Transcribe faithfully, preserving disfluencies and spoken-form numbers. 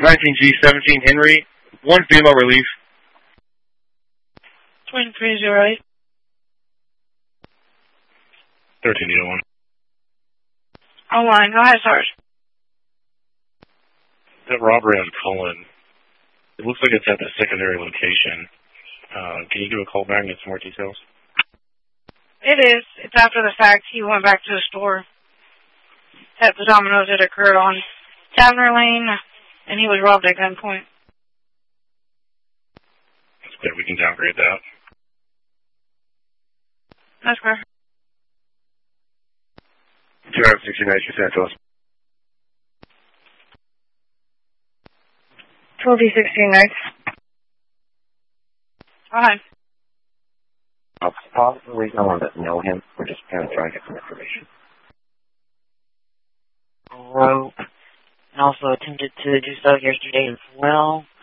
nineteen G seventeen Henry, one female relief. twenty-three oh eight. thirteen oh one. Oh one, go ahead, Sarge. That robbery on Cullen, it looks like it's at the secondary location. Uh, can you give a call back and get some more details? It is. It's after the fact. He went back to the store at the Domino's. It occurred on Tavner Lane, and he was robbed at gunpoint. That's clear. We can downgrade that. That's clear. two hundred sixty-nine, Santos. twelve D sixteen nights. Hi. Uh, possibly someone that know him. We're just kind of trying to get some information. Rope, and also attempted to do so yesterday as well.